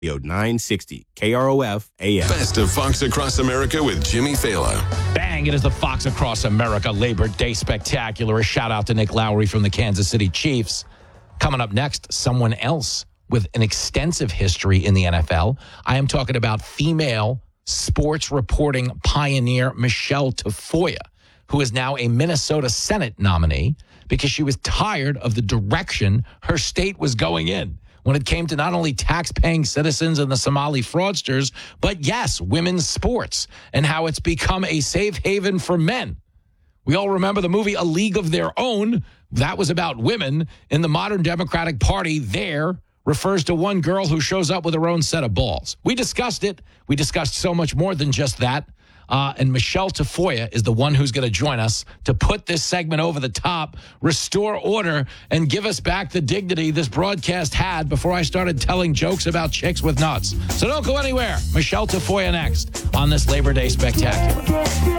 960 KROF AM. Best of Fox Across America with Jimmy Fallon. Bang, it is the Fox Across America Labor Day Spectacular. A shout out to Nick Lowry from the Kansas City Chiefs. Coming up next, someone else with an extensive history in the NFL. I am talking about female sports reporting pioneer Michelle Tafoya, who is now a Minnesota Senate nominee because she was tired of the direction her state was going in when it came to not only tax-paying citizens and the Somali fraudsters, but yes, women's sports and how it's become a safe haven for men. We all remember the movie A League of Their Own. That was about women. In the modern Democratic Party, there refers to one girl who shows up with her own set of balls. We discussed it. We discussed so much more than just that. And Michelle Tafoya is the one who's going to join us to put this segment over the top, restore order, and give us back the dignity this broadcast had before I started telling jokes about chicks with nuts. So don't go anywhere. Michelle Tafoya next on this Labor Day Spectacular.